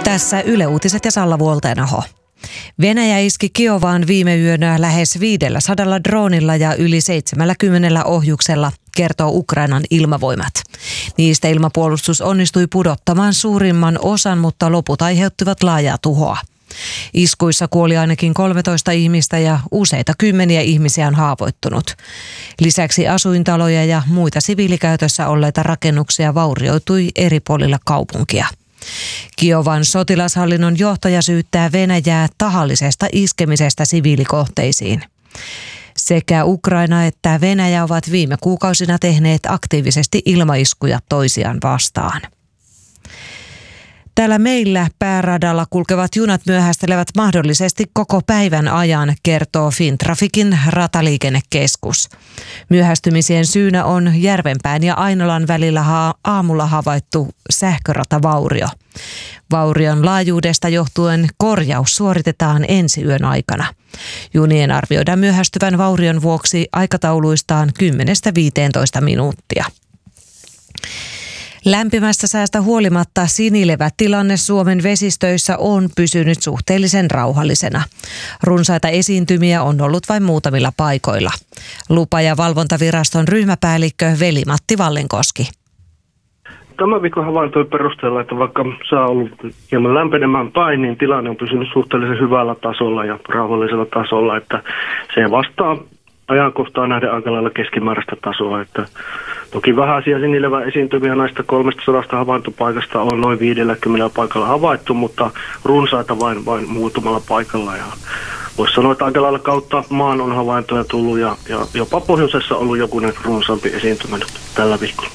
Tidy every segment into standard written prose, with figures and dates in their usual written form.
Tässä Yle Uutiset ja Salla Vuoltenaho. Venäjä iski Kiovaan viime yönä lähes 500 droonilla ja yli 70 ohjuksella, kertoo Ukrainan ilmavoimat. Niistä ilmapuolustus onnistui pudottamaan suurimman osan, mutta loput aiheuttivat laajaa tuhoa. Iskuissa kuoli ainakin 13 ihmistä ja useita kymmeniä ihmisiä on haavoittunut. Lisäksi asuintaloja ja muita siviilikäytössä olleita rakennuksia vaurioitui eri puolilla kaupunkia. Kiovan sotilashallinnon johtaja syyttää Venäjää tahallisesta iskemisestä siviilikohteisiin. Sekä Ukraina että Venäjä ovat viime kuukausina tehneet aktiivisesti ilmaiskuja toisiaan vastaan. Täällä meillä pääradalla kulkevat junat myöhästelevät mahdollisesti koko päivän ajan, kertoo Fintrafikin rataliikennekeskus. Myöhästymisien syynä on Järvenpään ja Ainolan välillä aamulla havaittu sähköratavaurio. Vaurion laajuudesta johtuen korjaus suoritetaan ensi yön aikana. Junien arvioidaan myöhästyvän vaurion vuoksi aikatauluistaan 10-15 minuuttia. Lämpimästä säästä huolimatta sinilevä tilanne Suomen vesistöissä on pysynyt suhteellisen rauhallisena. Runsaita esiintymiä on ollut vain muutamilla paikoilla. Lupa- ja valvontaviraston ryhmäpäällikkö Veli-Matti Vallinkoski. Tämän viikon havaintojen perusteella, että vaikka saa ollut hieman lämpenemään päin, niin tilanne on pysynyt suhteellisen hyvällä tasolla ja rauhallisella tasolla, että se vastaa ajankohtaa näiden aika lailla keskimääräistä tasoa, että toki vähäisiä sinilevän esiintymiä näistä 300 havaintopaikasta on noin 50 paikalla havaittu, mutta runsaita vain muutamalla paikalla. Ja voisi sanoa, että aika lailla kautta maan on havaintoja tullut ja jopa pohjoisessa on ollut jokunen runsaampi esiintymä tällä viikolla.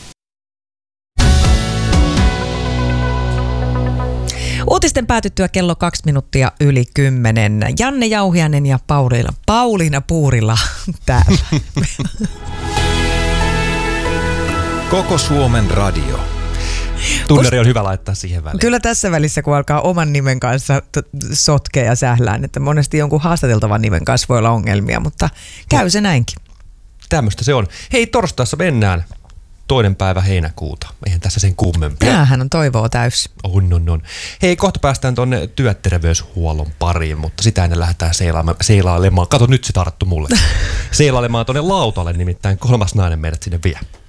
Uutisten päätyttyä kello 2 minuuttia yli 10. Janne Jauhiainen ja Pauliina Puurila täällä. Koko Suomen radio. Tunnari on hyvä laittaa siihen väliin. Kyllä tässä välissä, kun alkaa oman nimen kanssa sotkea ja sählään, että monesti jonkun haastateltavan nimen kanssa voi olla ongelmia, mutta käy se näinkin. Tämmöistä se on. Hei, torstaissa mennään. 2. päivä heinäkuuta. Eihän tässä sen kummempia. Tämähän on toivoa täys. On. Hei, kohta päästään tuonne työterveyshuollon pariin, mutta sitä ennen lähdetään seilailemaan. Kato, nyt se tarttu mulle. Seilailemaan tuonne Lautalle, nimittäin 3. nainen meidät sinne vie.